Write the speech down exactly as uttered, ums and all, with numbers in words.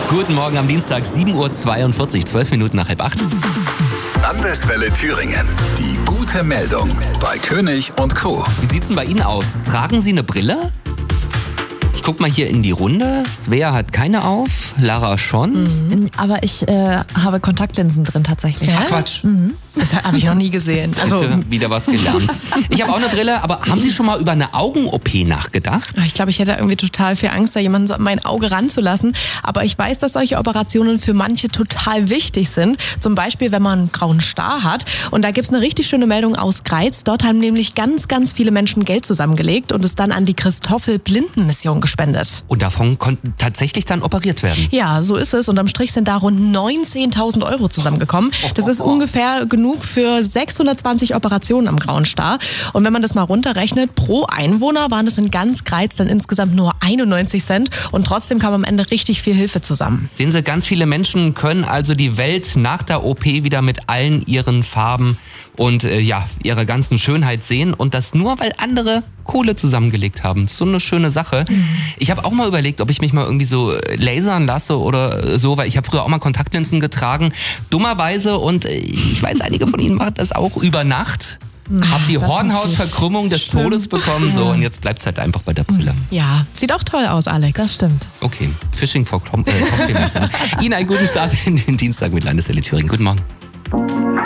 Guten Morgen am Dienstag, sieben Uhr zweiundvierzig, zwölf Minuten nach halb acht. Landeswelle Thüringen. Die gute Meldung bei König und Co. Wie sieht's denn bei Ihnen aus? Tragen Sie eine Brille? Ich guck mal hier in die Runde. Svea hat keine auf, Lara schon. Mhm. Aber ich äh, habe Kontaktlinsen drin tatsächlich. Ach Quatsch. Mhm. Das habe ich noch nie gesehen. Also Also, wieder was gelernt. Ich habe auch eine Brille, aber haben Sie schon mal über eine Augen-O P nachgedacht? Ich glaube, ich hätte irgendwie total viel Angst, da jemanden so an mein Auge ranzulassen. Aber ich weiß, dass solche Operationen für manche total wichtig sind. Zum Beispiel, wenn man einen grauen Star hat. Und da gibt's eine richtig schöne Meldung aus Greiz. Dort haben nämlich ganz, ganz viele Menschen Geld zusammengelegt und es dann an die Christoffel-Blinden-Mission gespendet. Und davon konnten tatsächlich dann operiert werden. Ja, so ist es. Unterm Strich sind da rund neunzehntausend Euro zusammengekommen. Das ist ungefähr genug für sechshundertzwanzig Operationen am Grauen Star. Und wenn man das mal runterrechnet, pro Einwohner waren es in ganz Greiz dann insgesamt nur einundneunzig Cent. Und trotzdem kam am Ende richtig viel Hilfe zusammen. Sehen Sie, ganz viele Menschen können also die Welt nach der O P wieder mit allen ihren Farben und äh, ja, ihrer ganzen Schönheit sehen. Und das nur, weil andere Kohle zusammengelegt haben. So eine schöne Sache. Mhm. Ich habe auch mal überlegt, ob ich mich mal irgendwie so lasern lasse oder so, weil ich habe früher auch mal Kontaktlinsen getragen. Dummerweise, und ich weiß, einige von Ihnen machen das auch über Nacht. Hab die Hornhautverkrümmung des Stimmt. Todes bekommen, so, und jetzt bleibt's halt einfach bei der Brille. Ja, sieht auch toll aus, Alex. das stimmt. Okay, Fishing for Com- äh, Compliments. Ihnen einen guten Start in den Dienstag mit Landeswelle Thüringen. Guten Morgen.